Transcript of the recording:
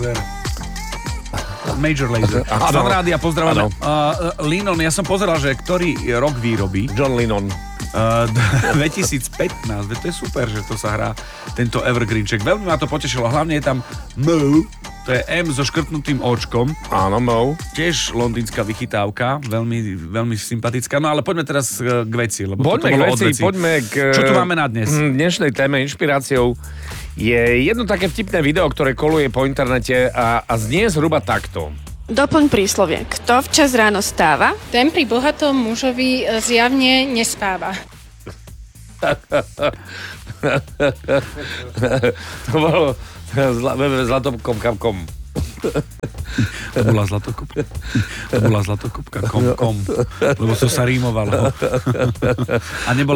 Major Lazer. Fan rádia, pozdravujeme. Lennon, ja som pozeral, že ktorý rok výroby. John Lennon. 2015, to je super, že to sa hrá, tento evergreenček. Veľmi ma to potešilo, hlavne je tam Mo, to je M so škrtnutým očkom. Áno, Mo. Tiež londýnska vychytávka, veľmi, veľmi sympatická. No ale poďme teraz k veci, lebo poďme toto bolo k od veci. Poďme k... Čo tu máme na dnes? Dnešnej téme inšpiráciou je jedno také vtipné video, ktoré koluje po internete a znie zhruba takto. Doplň príslovie. Kto včas ráno stáva? Ten pri bohatom mužovi zjavne nespáva. To bolo zlatopkom.com. To bola zlatokopka kom, lebo to sa rímovalo. A nebolo